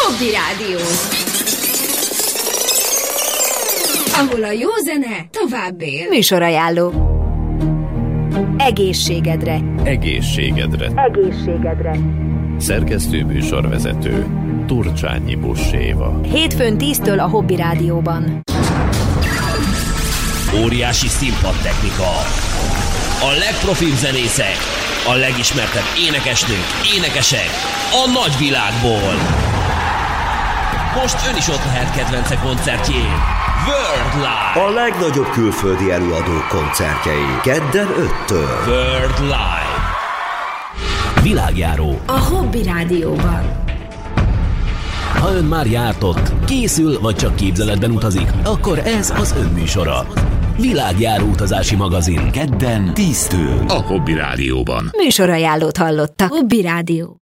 Hobby Rádió, ahol a jó zene tovább él. Műsorajánló. Egészségedre. Egészségedre. Egészségedre. Szerkesztő műsorvezető Turcsányi Busséva. Hétfőn 10-től a Hobby Rádióban. Óriási színpadtechnika. A legprofibb zenészek, a legismertebb énekesnők, énekesek a nagyvilágból. Most ön is ott lehet kedvence koncertjén. World Live. A legnagyobb külföldi előadók koncertjei. Kedden 5-től. World Live. Világjáró. A Hobby Rádióban. Ha ön már járt ott, készül vagy csak képzeletben utazik, akkor ez az ön műsora. Világjáró utazási magazin. Kedden 10-től. A Hobby Rádióban. Műsorajánlót hallotta. Hobby Rádió.